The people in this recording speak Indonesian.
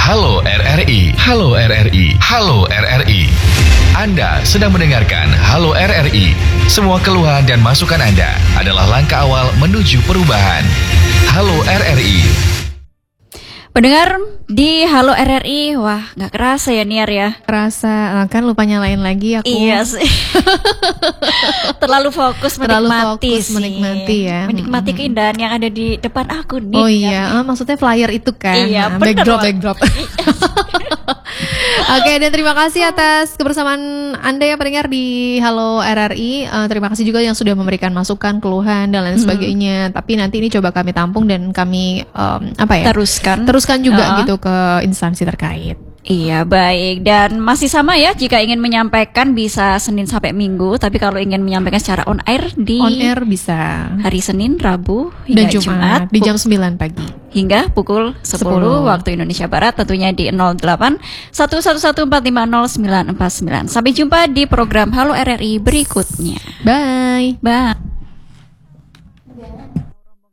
Halo RRI, Halo RRI, Halo RRI. Anda sedang mendengarkan Halo RRI. Semua keluhan dan masukan Anda adalah langkah awal menuju perubahan. Halo RRI. Pendengar di Halo RRI, wah gak kerasa ya Niar ya. Kerasa, kan lupa nyalain lagi aku. Iya sih. Terlalu fokus menikmati ya. Menikmati keindahan yang ada di depan aku nih. Oh iya, maksudnya flyer itu kan. Iya, backdrop. Oke, dan terima kasih atas kebersamaan Anda ya pendengar di Halo RRI. Terima kasih juga yang sudah memberikan masukan, keluhan dan lain sebagainya. Tapi nanti ini coba kami tampung dan kami teruskan juga gitu ke instansi terkait. Iya, baik. Dan masih sama ya, jika ingin menyampaikan bisa Senin sampai Minggu. Tapi kalau ingin menyampaikan secara on air bisa hari Senin, Rabu, dan Jumat di jam 9 pagi hingga pukul 10 waktu Indonesia Barat, tentunya di 08 111450949. Sampai jumpa di program Halo RRI berikutnya. Bye.